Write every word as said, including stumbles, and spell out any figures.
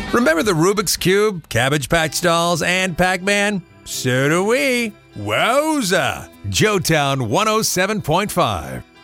Remember the Rubik's Cube, Cabbage Patch Dolls, and Pac-Man? So do we. Wowza! Joetown one oh seven point five.